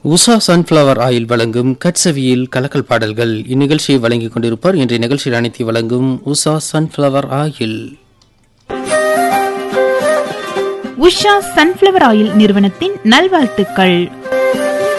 Usha sunflower oil வழங்கும் கட்சவியில் கலக்கல் பாடல்கள். இந்நிகழ்ச்சியை வழங்கிக் கொண்டிருப்பார். இன்றைய நிகழ்ச்சியில் அனைத்து வழங்கும் Usha sunflower oil. Usha sunflower oil நிறுவனத்தின் நல்வாழ்த்துக்கள்.